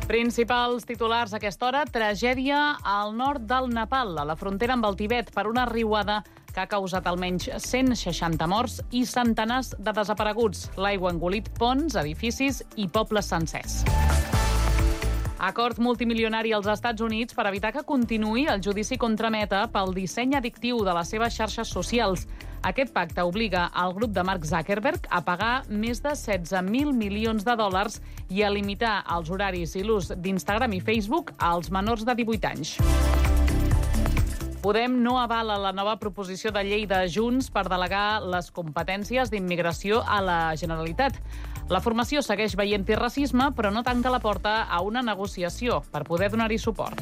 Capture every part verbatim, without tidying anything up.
Principals titulars a aquesta hora: tragèdia al nord del Nepal, a la frontera amb el Tibet, per una riuada que ha causat almenys cent seixanta morts i centenars de desapareguts. L'aigua ha engolit ponts, edificis i pobles sencers. Acord multimilionari als Estats Units per evitar que continuï el judici contra Meta pel disseny addictiu de les seves xarxes socials. Aquest pacte obliga el grup de Mark Zuckerberg a pagar més de setze mil milions de dòlars i a limitar els horaris i l'ús d'Instagram i Facebook als menors de divuit anys. Podem no avala la nova proposició de llei de Junts per delegar les competències d'immigració a la Generalitat. La formació segueix veient-hi racisme, però no tanca la porta a una negociació per poder donar-hi suport.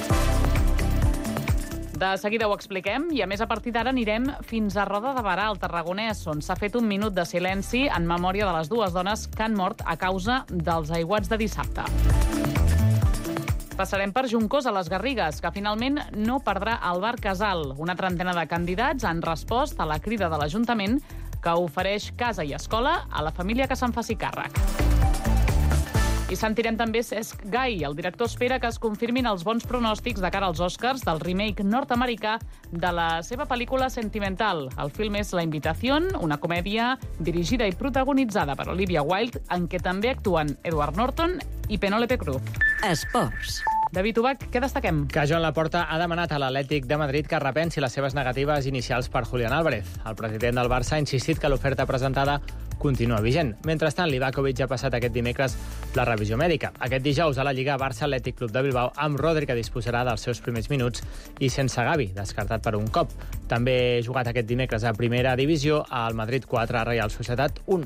De seguida ho expliquem i, a més, a partir d'ara anirem fins a Roda de Berà, al Tarragonès, on s'ha fet un minut de silenci en memòria de les dues dones que han mort a causa dels aiguats de dissabte. Passarem per Juncos, a les Garrigues, que finalment no perdrà el bar Casal. Una trentena de candidats han respost a la crida de l'Ajuntament que ofereix casa i escola a la família que se'n faci càrrec. I sentirem també Cesc Gai. El director espera que es confirmin els bons pronòstics de cara als Oscars del remake nord-americà de la seva pel·lícula Sentimental. El film és La Invitación, una comèdia dirigida i protagonitzada per Olivia Wilde, en què també actuen Edward Norton i Penélope Cruz. Esports. David Ubach, què destaquem? Que Joan Laporta ha demanat a l'Atlètic de Madrid que repensi les seves negatives inicials per Julián Álvarez. El president del Barça ha insistit que l'oferta presentada continua vigent. Mentrestant, Livakovic ha passat aquest dimecres la revisió mèdica. Aquest dijous a la Lliga, Barça Atlètic Club de Bilbao, amb Rodri, que disposarà dels seus primers minuts, i sense Gavi, descartat per un cop. També ha jugat aquest dimecres a primera divisió al Madrid quatre, Real Societat un.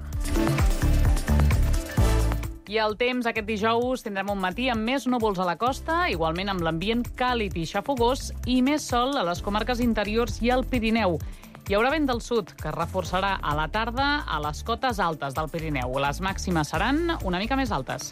I el temps aquest dijous tindrem un matí amb més núvols a la costa, igualment amb l'ambient càlid i xafogós, i més sol a les comarques interiors i al Pirineu. Hi haurà vent del sud, que es reforçarà a la tarda a les cotes altes del Pirineu. Les màximes seran una mica més altes.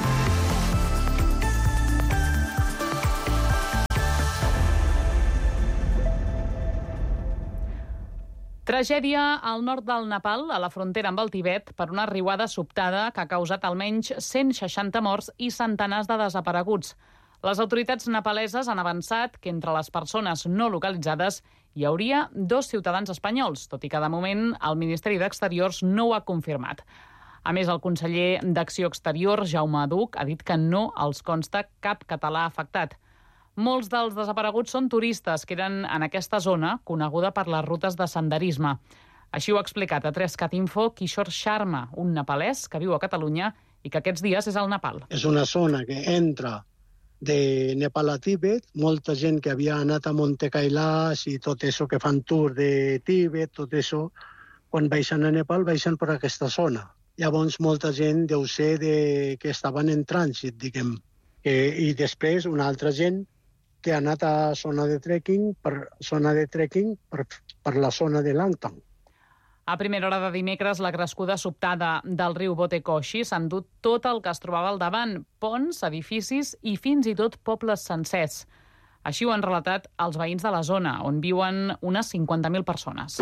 Tragèdia al nord del Nepal, a la frontera amb el Tibet, per una riuada sobtada que ha causat almenys cent seixanta morts i centenars de desapareguts. Les autoritats nepaleses han avançat que entre les persones no localitzades hi hauria dos ciutadans espanyols, tot i que de moment el Ministeri d'Exteriors no ho ha confirmat. A més, el conseller d'Acció Exterior, Jaume Duch, ha dit que no els consta cap català afectat. Molts dels desapareguts són turistes que eren en aquesta zona, coneguda per les rutes de senderisme. Així ho ha explicat a tres cat info Kishore Sharma, un nepalès que viu a Catalunya i que aquests dies és al Nepal. És una zona que entra de Nepal a Tíbet, molta gent que havia anat a Monte Kailash i tot això que fan tour de Tíbet, tot això, quan baixen a Nepal, baixen per aquesta zona. Llavors, molta gent deu ser de... que estaven en trànsit, diguem. Eh, I després, una altra gent que ha anat a zona de trekking per, zona de trekking per, per la zona de Langtang. A primera hora de dimecres, la crescuda sobtada del riu Botekoshi s'ha endut tot el que es trobava al davant, ponts, edificis i fins i tot pobles sencers. Així ho han relatat els veïns de la zona, on viuen unes cinquanta mil persones.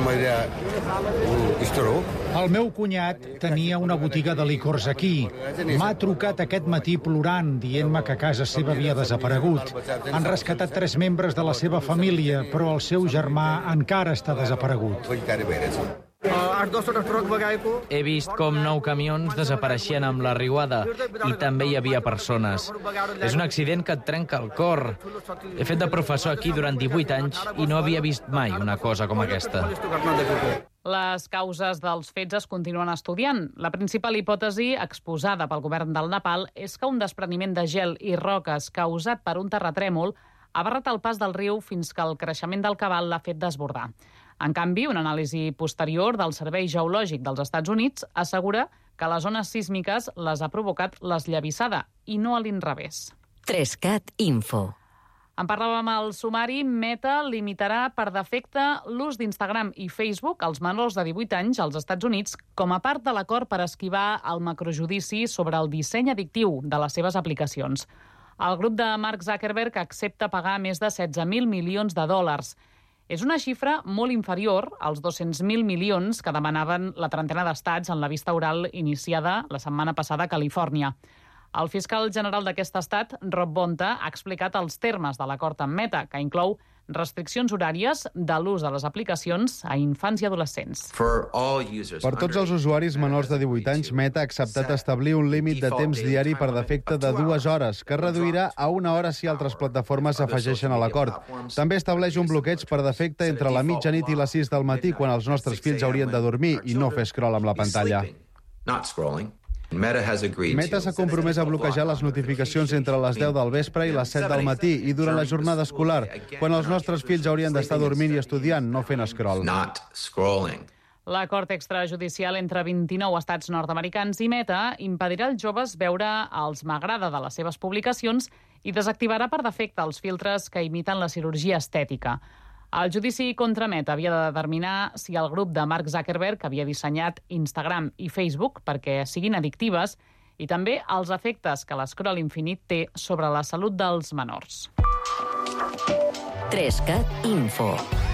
El meu cunyat tenia una botiga de licors aquí. M'ha trucat aquest matí plorant, dient-me que casa seva havia desaparegut. Han rescatat tres membres de la seva família, però el seu germà encara està desaparegut. He vist com nou camions desapareixien amb la riuada i també hi havia persones. És un accident que et trenca el cor. He fet de professor aquí durant divuit anys i no havia vist mai una cosa com aquesta. Les causes dels fets es continuen estudiant. La principal hipòtesi exposada pel govern del Nepal és que un despreniment de gel i roques causat per un terratrèmol ha barrat el pas del riu fins que el creixement del cabal l'ha fet desbordar. En canvi, una anàlisi posterior del Servei Geològic dels Estats Units assegura que les ones sísmiques les ha provocat l'esllavissada i no a l'inrevés. tres cat info. En parlàvem al sumari. Meta limitarà per defecte l'ús d'Instagram i Facebook als menors de divuit anys als Estats Units com a part de l'acord per esquivar el macrojudici sobre el disseny addictiu de les seves aplicacions. El grup de Mark Zuckerberg accepta pagar més de setze mil milions de dòlars. És una xifra molt inferior als dos-cents mil milions que demanaven la trentena d'estats en la vista oral iniciada la setmana passada a Califòrnia. El fiscal general d'aquest estat, Rob Bonta, ha explicat els termes de l'acord amb Meta, que inclou restriccions horàries de l'ús de les aplicacions a infants i adolescents. Per tots els usuaris menors de divuit anys, Meta ha acceptat establir un límit de temps diari per defecte de dues hores, que es reduirà a una hora si altres plataformes s'afegeixen a l'acord. També estableix un bloqueig per defecte entre la mitjanit i les sis del matí, quan els nostres fills haurien de dormir i no fer scroll amb la pantalla. Meta s'ha compromès a bloquejar les notificacions entre les deu del vespre i les set del matí i durant la jornada escolar, quan els nostres fills haurien d'estar dormint i estudiant, no fent scroll. L'acord extrajudicial entre vint-i-nou estats nord-americans i Meta impedirà als joves veure els m'agrada de les seves publicacions i desactivarà per defecte els filtres que imiten la cirurgia estètica. El judici contra Meta havia de determinar si el grup de Mark Zuckerberg havia dissenyat Instagram i Facebook perquè siguin addictives i també els efectes que l'escroll infinit té sobre la salut dels menors. Trescat Info.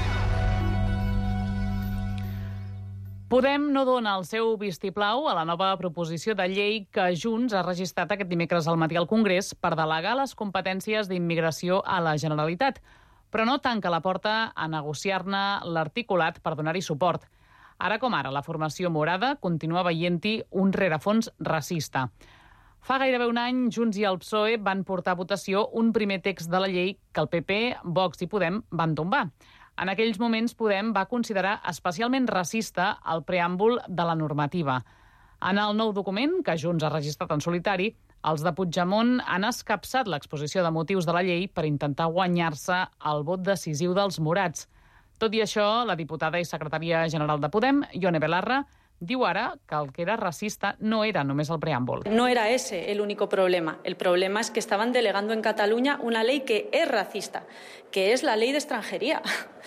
Podem no dona el seu vistiplau a la nova proposició de llei que Junts ha registrat aquest dimecres al matí al Congrés per delegar les competències d'immigració a la Generalitat, però no tanca la porta a negociar-ne l'articulat per donar-hi suport. Ara com ara, la formació morada continua veient-hi un rerefons racista. Fa gairebé un any, Junts i el P S O E van portar a votació un primer text de la llei que el P P, Vox i Podem van tombar. En aquells moments, Podem va considerar especialment racista el preàmbul de la normativa. En el nou document, que Junts ha registrat en solitari, els de Puigdemont han escapçat l'exposició de motius de la llei per intentar guanyar-se el vot decisiu dels morats. Tot i això, la diputada i secretària general de Podem, Ione Belarra, diu ara que el que era racista no era només el preàmbul. No era ese el único problema. El problema es que estaban delegando en Cataluña una ley que es racista, que es la ley de extranjería,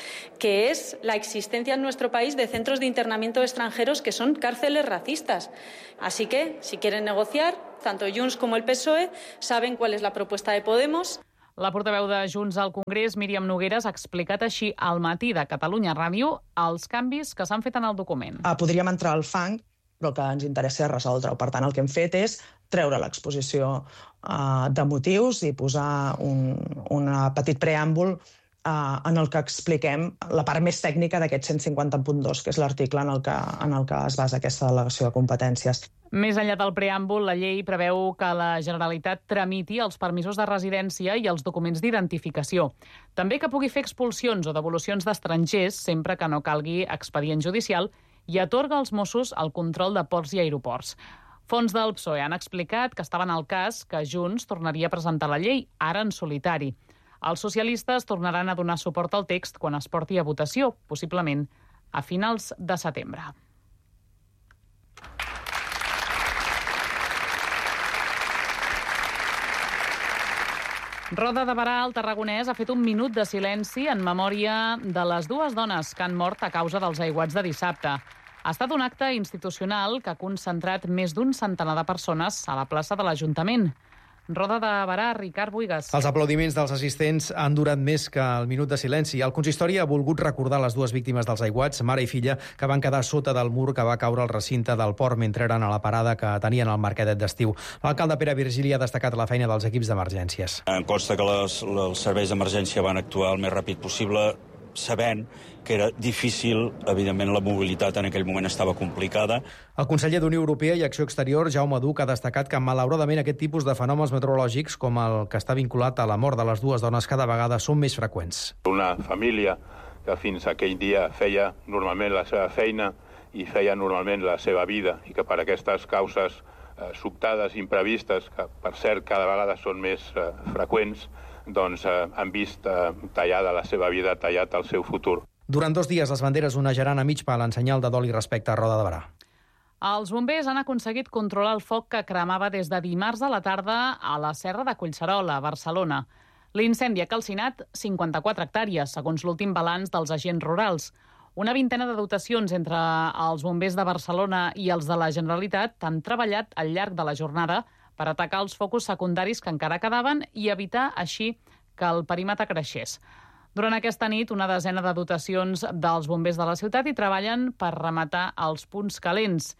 que es la existencia en nuestro país de centros de internamiento de extranjeros que son cárceles racistas. Así que, si quieren negociar, tanto Junts como el P S O E saben cuál es la propuesta de Podemos. La portaveu de Junts al Congrés, Míriam Nogueras, ha explicat així al matí de Catalunya Ràdio els canvis que s'han fet en el document. Ah, podríem entrar al fang, però el que ens interessa és resoldre-ho. Per tant, el que hem fet és treure l'exposició uh, de motius i posar un, un petit preàmbul uh, en el que expliquem la part més tècnica d'aquest cent cinquanta punt dos, que és l'article en, el que, en el que es basa aquesta delegació de competències. Més enllà del preàmbul, la llei preveu que la Generalitat tramiti els permisos de residència i els documents d'identificació. També que pugui fer expulsions o devolucions d'estrangers sempre que no calgui expedient judicial i atorga als Mossos el control de ports i aeroports. Fons del P S O E han explicat que estaven al cas que Junts tornaria a presentar la llei, ara en solitari. Els socialistes tornaran a donar suport al text quan es porti a votació, possiblement a finals de setembre. Roda de Berà, al Tarragonès, ha fet un minut de silenci en memòria de les dues dones que han mort a causa dels aiguats de dissabte. Ha estat un acte institucional que ha concentrat més d'un centenar de persones a la plaça de l'Ajuntament. Roda de Berà, Ricard Buigas. Els aplaudiments dels assistents han durat més que el minut de silenci. El consistori ha volgut recordar les dues víctimes dels aiguats, mare i filla, que van quedar sota del mur que va caure al recinte del port mentre eren a la parada que tenien al mercadet d'estiu. L'alcalde Pere Virgili ha destacat la feina dels equips d'emergències. Em consta que les, els serveis d'emergència van actuar el més ràpid possible, sabent que era difícil, evidentment la mobilitat en aquell moment estava complicada. El conseller d'Unió Europea i Acció Exterior, Jaume Duch, ha destacat que malauradament aquest tipus de fenòmens meteorològics, com el que està vinculat a la mort de les dues dones, cada vegada són més freqüents. Una família que fins aquell dia feia normalment la seva feina i feia normalment la seva vida i que per aquestes causes eh, sobtades, imprevistes, que per cert cada vegada són més eh, freqüents, doncs eh, han vist eh, tallada la seva vida, tallat el seu futur. Durant dos dies les banderes onejaran a mig pal en senyal de dol i respecte a Roda de Berà. Els bombers han aconseguit controlar el foc que cremava des de dimarts a la tarda a la Serra de Collserola, a Barcelona. L'incendi ha calcinat cinquanta-quatre hectàrees, segons l'últim balanç dels agents rurals. Una vintena de dotacions entre els bombers de Barcelona i els de la Generalitat han treballat al llarg de la jornada per atacar els focus secundaris que encara quedaven i evitar així que el perímetre creixés. Durant aquesta nit, una desena de dotacions dels bombers de la ciutat hi treballen per rematar els punts calents.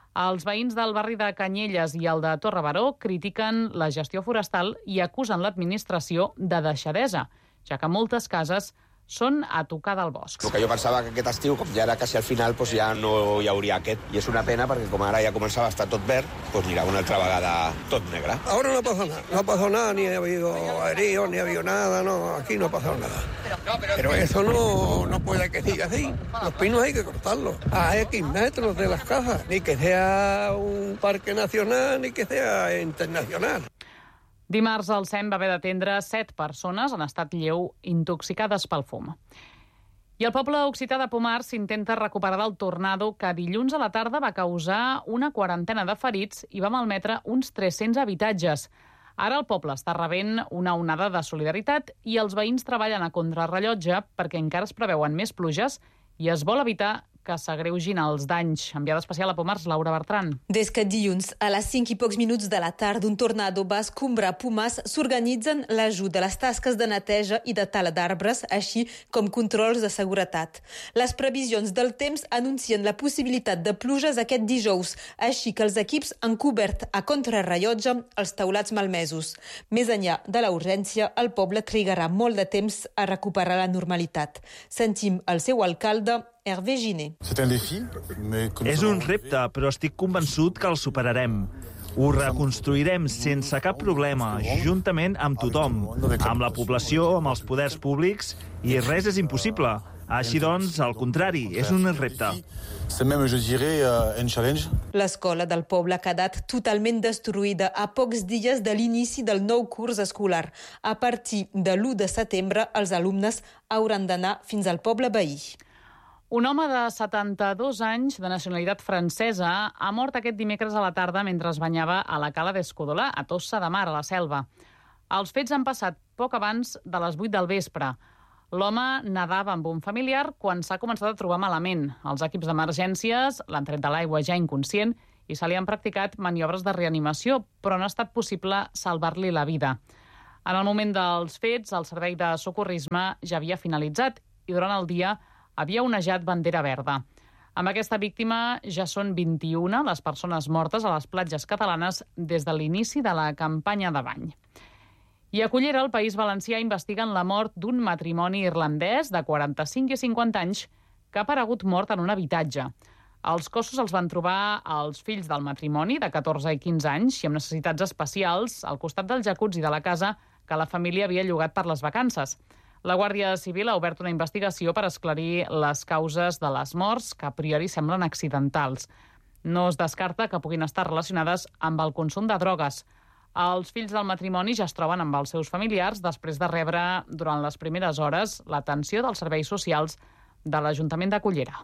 Els veïns del barri de Canyelles i el de Torre Baró critiquen la gestió forestal i acusen l'administració de deixadesa, ja que moltes cases són a tocar del bosc. El que jo pensava que aquest estiu, com ja era quasi al final, doncs ja no hi hauria aquest. I és una pena perquè com ara ja començava a estar tot verd, doncs anirà una altra vegada tot negre. Ahora no pasa nada, no ha pasado nada, ni ha habido heridos, ni ha habido nada, no, aquí no ha pasado nada. Pero eso no, no puede que siga así. Los pinos hay que cortarlos a X metros de las casas, ni que sea un parque nacional, ni que sea internacional. Dimarts el S E M va haver d'atendre set persones en estat lleu intoxicades pel fum. I el poble occità de Pomar s'intenta recuperar del tornado que dilluns a la tarda va causar una quarantena de ferits i va malmetre uns tres-cents habitatges. Ara el poble està rebent una onada de solidaritat i els veïns treballen a contrarrellotge perquè encara es preveuen més pluges i es vol evitar que s'agreugin els danys. Enviada especial a Pomars, Laura Bertran. Des que dilluns, a les cinc i pocs minuts de la tarda, un tornado va escombrar Pomars, s'organitzen l'ajut de les tasques de neteja i de tala d'arbres, així com controls de seguretat. Les previsions del temps anuncien la possibilitat de pluges aquest dijous, així que els equips han cobert a contrarrellotge els teulats malmesos. Més enllà de la urgència, el poble trigarà molt de temps a recuperar la normalitat. Sentim el seu alcalde, Hervé Giné. És un repte, però estic convençut que el superarem. Ho reconstruirem sense cap problema, juntament amb tothom, amb la població, amb els poders públics, i res és impossible. Així doncs, al contrari, és un repte. L'escola del poble ha quedat totalment destruïda a pocs dies de l'inici del nou curs escolar. A partir de l'u de setembre, els alumnes hauran d'anar fins al poble veí. Un home de setanta-dos anys, de nacionalitat francesa, ha mort aquest dimecres a la tarda mentre es banyava a la cala d'Escudolà, a Tossa de Mar, a la Selva. Els fets han passat poc abans de les vuit del vespre. L'home nedava amb un familiar quan s'ha començat a trobar malament. Els equips d'emergències l'han tret de l'aigua ja inconscient i se li han practicat maniobres de reanimació, però no ha estat possible salvar-li la vida. En el moment dels fets, el servei de socorrisme ja havia finalitzat i durant el dia havia onejat bandera verda. Amb aquesta víctima ja són vint-i-una les persones mortes a les platges catalanes des de l'inici de la campanya de bany. I a Cullera, el País Valencià, investiguen la mort d'un matrimoni irlandès de quaranta-cinc i cinquanta anys que ha aparegut mort en un habitatge. Els cossos els van trobar els fills del matrimoni, de catorze i quinze anys, i amb necessitats especials, al costat del jacuzzi de la casa que la família havia llogat per les vacances. La Guàrdia Civil ha obert una investigació per esclarir les causes de les morts, que a priori semblen accidentals. No es descarta que puguin estar relacionades amb el consum de drogues. Els fills del matrimoni ja es troben amb els seus familiars després de rebre, durant les primeres hores, l'atenció dels serveis socials de l'Ajuntament de Cullera.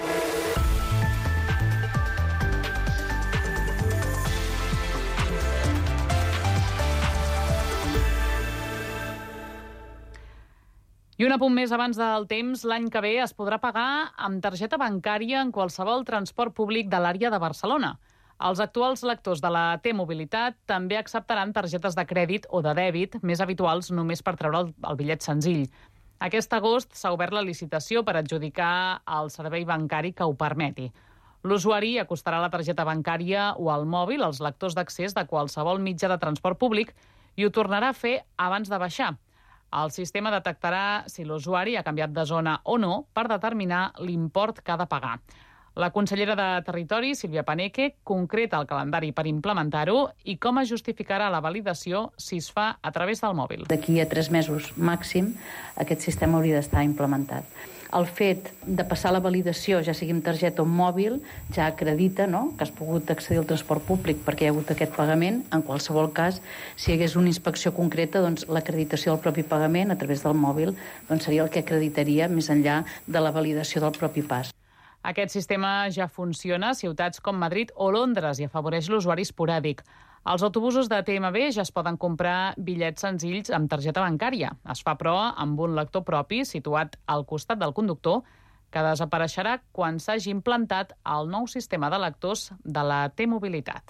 I un apunt més abans del temps, l'any que ve es podrà pagar amb targeta bancària en qualsevol transport públic de l'àrea de Barcelona. Els actuals lectors de la T-Mobilitat també acceptaran targetes de crèdit o de dèbit, més habituals només per treure el, el bitllet senzill. Aquest agost s'ha obert la licitació per adjudicar el servei bancari que ho permeti. L'usuari acostarà la targeta bancària o el mòbil als lectors d'accés de qualsevol mitjà de transport públic i ho tornarà a fer abans de baixar. El sistema detectarà si l'usuari ha canviat de zona o no per determinar l'import que ha de pagar. La consellera de Territori, Sílvia Paneque, concreta el calendari per implementar-ho i com es justificarà la validació si es fa a través del mòbil. D'aquí a tres mesos màxim, aquest sistema hauria d'estar implementat. El fet de passar la validació, ja sigui amb targeta o mòbil, ja acredita, no?, que has pogut accedir al transport públic perquè hi ha hagut aquest pagament. En qualsevol cas, si hi hagués una inspecció concreta, doncs l'acreditació del propi pagament a través del mòbil doncs seria el que acreditaria més enllà de la validació del propi pas. Aquest sistema ja funciona a ciutats com Madrid o Londres i afavoreix l'usuari esporàdic. Els autobusos de T M B ja es poden comprar bitllets senzills amb targeta bancària. Es fa, però, amb un lector propi situat al costat del conductor que desapareixerà quan s'hagi implantat el nou sistema de lectors de la T-Mobilitat.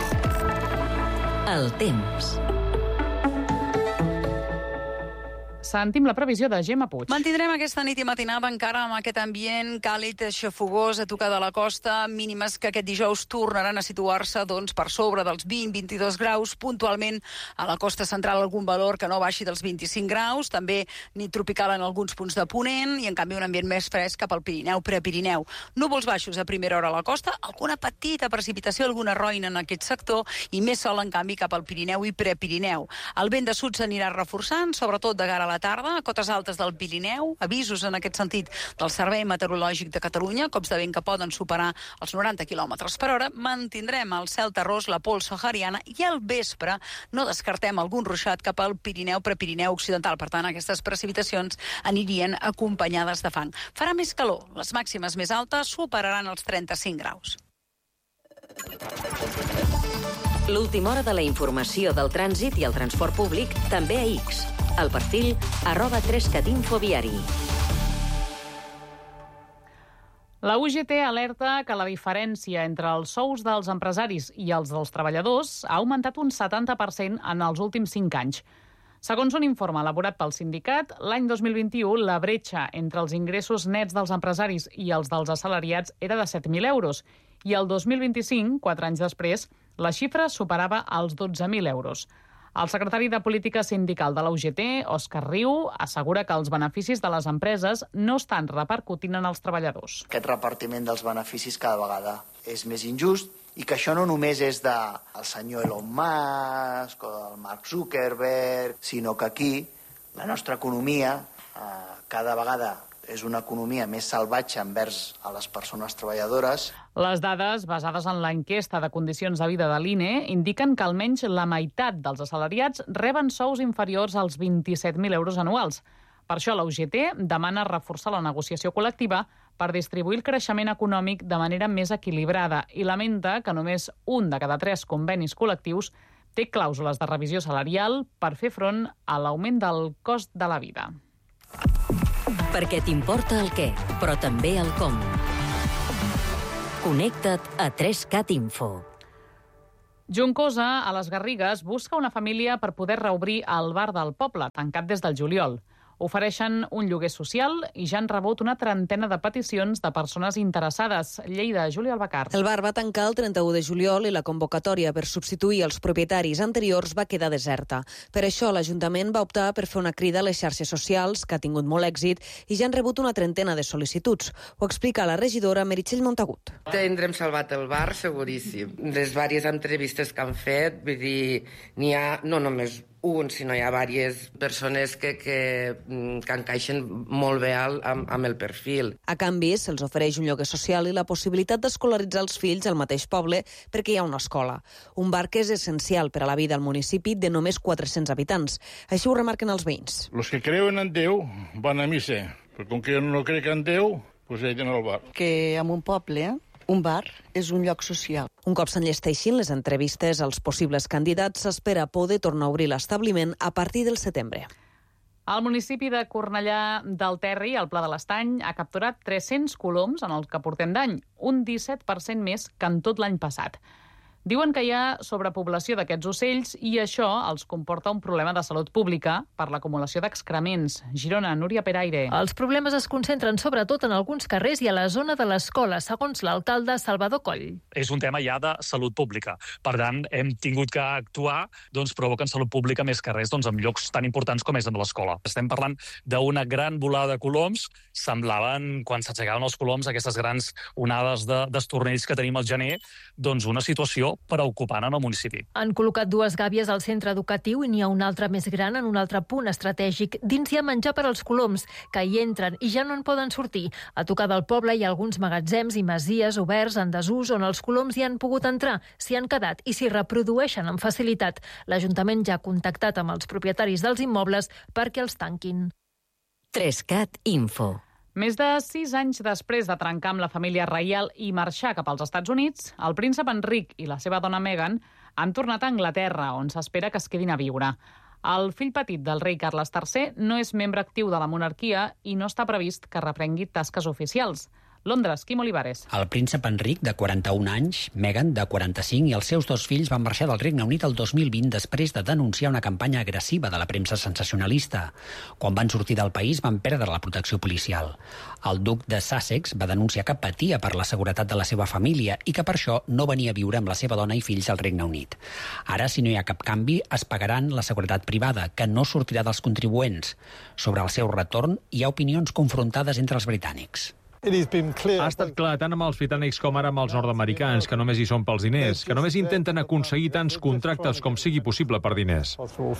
El temps. Sentim la previsió de Gemma Puig. Mantindrem aquesta nit i matinada encara amb aquest ambient càlid, xafogós, a tocar de la costa, mínimes que aquest dijous tornaran a situar-se doncs, per sobre dels vint a vint-i-dos graus, puntualment a la costa central algun valor que no baixi dels vint-i-cinc graus, també nit tropical en alguns punts de Ponent i en canvi un ambient més fresc cap al Pirineu, Prepirineu. Núvols baixos a primera hora a la costa, alguna petita precipitació, alguna roina en aquest sector i més sol en canvi cap al Pirineu i Prepirineu. El vent de sud s'anirà reforçant, sobretot de cara a la tarda, a cotes altes del Pirineu, avisos en aquest sentit del Servei Meteorològic de Catalunya, cops de vent que poden superar els noranta quilòmetres per hora. Mantindrem el cel terrós, la pols sahariana i al vespre no descartem algun ruixat cap al Pirineu, Prepirineu occidental. Per tant, aquestes precipitacions anirien acompanyades de fang. Farà més calor, les màximes més altes superaran els trenta-cinc graus. L'última hora de la informació del trànsit i el transport públic també a X. El perfil arroba tres cat info viari. La U G T alerta que la diferència entre els sous dels empresaris i els dels treballadors ha augmentat un setanta per cent en els últims cinc anys. Segons un informe elaborat pel sindicat, l'any dos mil vint-i-u la bretxa entre els ingressos nets dels empresaris i els dels assalariats era de set mil euros i el dos mil vint-i-cinc, quatre anys després, la xifra superava els dotze mil euros. El secretari de Política Sindical de la U G T, Òscar Riu, assegura que els beneficis de les empreses no estan repercutint en els treballadors. Aquest repartiment dels beneficis cada vegada és més injust i que això no només és del senyor Elon Musk o del Mark Zuckerberg, sinó que aquí la nostra economia eh, cada vegada és una economia més salvatge envers a les persones treballadores. Les dades, basades en l'enquesta de condicions de vida de l'I N E, indiquen que almenys la meitat dels assalariats reben sous inferiors als vint-i-set mil euros anuals. Per això la U G T demana reforçar la negociació col·lectiva per distribuir el creixement econòmic de manera més equilibrada i lamenta que només un de cada tres convenis col·lectius té clàusules de revisió salarial per fer front a l'augment del cost de la vida. Perquè t'importa el què, però també el com. Connecta't a tres cat info. Juncosa, a les Garrigues, busca una família per poder reobrir el bar del poble, tancat des del juliol. Ofereixen un lloguer social i ja han rebut una trentena de peticions de persones interessades. Lleida, Júlia Albacar. El bar va tancar el trenta-u de juliol i la convocatòria per substituir els propietaris anteriors va quedar deserta. Per això l'Ajuntament va optar per fer una crida a les xarxes socials, que ha tingut molt èxit, i ja han rebut una trentena de sol·licituds. Ho explica la regidora Meritxell Montagut. Tindrem salvat el bar, seguríssim. Les diverses entrevistes que han fet, vull dir, n'hi ha no només un, sinó hi ha diverses persones que, que, que encaixen molt bé al, amb, amb el perfil. A canvi, se'ls ofereix un lloguer social i la possibilitat d'escolaritzar els fills al mateix poble perquè hi ha una escola. Un bar que és essencial per a la vida al municipi de només quatre-cents habitants. Així ho remarquen els veïns. Los que creuen en Déu van a missa, però com que jo no crec en Déu, doncs he d'anar al bar. Que en un poble un bar és un lloc social. Un cop s'enllesteixin les entrevistes als possibles candidats, s'espera poder tornar a obrir l'establiment a partir del setembre. El municipi de Cornellà del Terri, al Pla de l'Estany, ha capturat tres-cents coloms en el que portem d'any, un disset per cent més que en tot l'any passat. Diuen que hi ha sobrepoblació d'aquests ocells i això els comporta un problema de salut pública per l'acumulació d'excrements. Girona, Núria Peraire. Els problemes es concentren sobretot en alguns carrers i a la zona de l'escola, segons l'alcalde Salvador Coll. És un tema ja de salut pública. Per tant, hem tingut que actuar doncs, provoquen salut pública més carrers doncs, en llocs tan importants com és en l'escola. Estem parlant d'una gran volada de coloms. Semblaven, quan s'aixecaven els coloms, aquestes grans onades de, d'estornells que tenim al gener, doncs una situació preocupant en el municipi. Han col·locat dues gàbies al centre educatiu i n'hi ha una altra més gran en un altre punt estratègic. Dins hi ha menjar per als coloms, que hi entren i ja no en poden sortir. A tocar del poble hi ha alguns magatzems i masies oberts en desús on els coloms hi han pogut entrar, s'hi han quedat i s'hi reprodueixen amb facilitat. L'Ajuntament ja ha contactat amb els propietaris dels immobles perquè els tanquin. tres cat info. Més de sis anys després de trencar amb la família reial i marxar cap als Estats Units, el príncep Enric i la seva dona Meghan han tornat a Anglaterra, on s'espera que es quedin a viure. El fill petit del rei Carles tercer no és membre actiu de la monarquia i no està previst que reprengui tasques oficials. Londres, Quim Olivares. El príncep Enric, de quaranta-un anys, Meghan, de quaranta-cinc, i els seus dos fills van marxar del Regne Unit el dos mil vint després de denunciar una campanya agressiva de la premsa sensacionalista. Quan van sortir del país van perdre la protecció policial. El duc de Sussex va denunciar que patia per la seguretat de la seva família i que per això no venia a viure amb la seva dona i fills al Regne Unit. Ara, si no hi ha cap canvi, es pagaran la seguretat privada, que no sortirà dels contribuents. Sobre el seu retorn, hi ha opinions confrontades entre els britànics. Ha estat clar tant amb els britànics com ara amb els nord-americans, que només hi són pels diners, que només intenten aconseguir tants contractes com sigui possible per diners.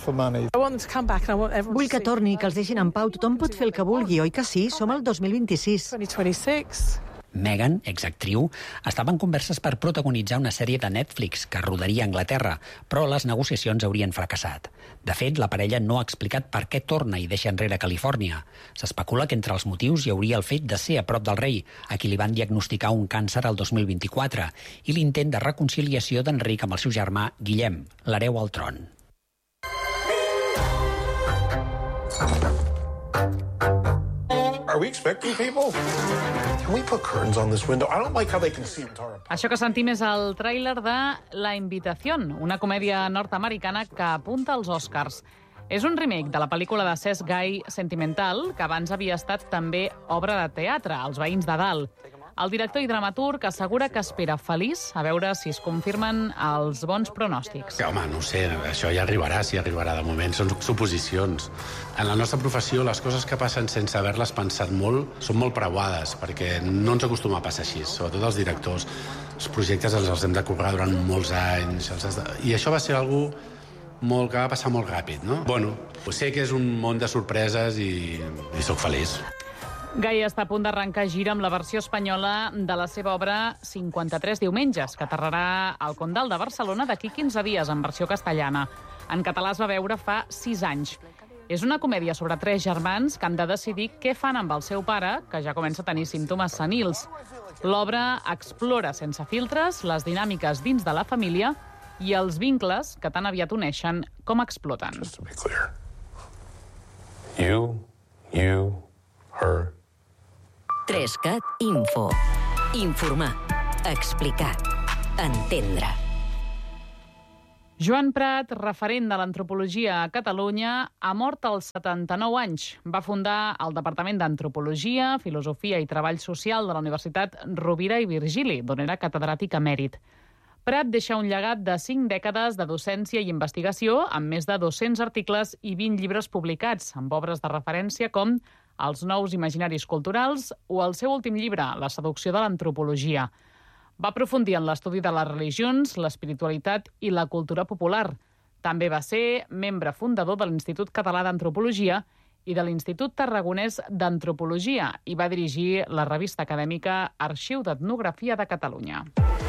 Vull que torni, que els deixin en pau. Tothom pot fer el que vulgui, oi que sí? Som el dos mil vint-i-sis. Meghan, exactriu, estava en converses per protagonitzar una sèrie de Netflix que rodaria a Anglaterra, però les negociacions haurien fracassat. De fet, la parella no ha explicat per què torna i deixa enrere Califòrnia. S'especula que entre els motius hi hauria el fet de ser a prop del rei, a qui li van diagnosticar un càncer el dos mil vint-i-quatre, i l'intent de reconciliació d'Enric amb el seu germà Guillem, l'hereu al tron. Are we expecting people? Can we put curtains on this window? I don't like how they can see into our... Això que sentim és el tràiler de La Invitación, una comèdia nord-americana que apunta als Oscars. És un remake de la pel·lícula de Cesc Gai Sentimental, que abans havia estat també obra de teatre, Els veïns de dalt. El director i dramaturg assegura que espera feliç a veure si es confirmen els bons pronòstics. Home, no ho sé, això ja arribarà, si arribarà. De moment són suposicions. En la nostra professió, les coses que passen sense haver-les pensat molt són molt preuades, perquè no ens acostuma a passar així, sobretot els directors. Els projectes ens els hem de currar durant molts anys, els has de... i això va ser algú molt, que va passar molt ràpid, no? Bueno, sé que és un món de sorpreses i, i sóc feliç. Gai està a punt d'arrencar gira amb la versió espanyola de la seva obra cinquanta-tres diumenges, que aterrarà al Condal de Barcelona d'aquí quinze dies en versió castellana. En català es va veure fa sis anys. És una comèdia sobre tres germans que han de decidir què fan amb el seu pare, que ja comença a tenir símptomes senils. L'obra explora sense filtres les dinàmiques dins de la família i els vincles que tan aviat uneixen com exploten. You, you, her... Trescat Info. Informar. Explicar. Entendre. Joan Prat, referent de l'antropologia a Catalunya, ha mort als setanta-nou anys. Va fundar el Departament d'Antropologia, Filosofia i Treball Social de la Universitat Rovira i Virgili, d'on era catedràtic emèrit. Prat deixa un llegat de cinc dècades de docència i investigació, amb més de dos-cents articles i vint llibres publicats, amb obres de referència com Els nous imaginaris culturals o el seu últim llibre, La seducció de l'antropologia. Va aprofundir en l'estudi de les religions, l'espiritualitat i la cultura popular. També va ser membre fundador de l'Institut Català d'Antropologia i de l'Institut Tarragonès d'Antropologia i va dirigir la revista acadèmica Arxiu d'Etnografia de Catalunya.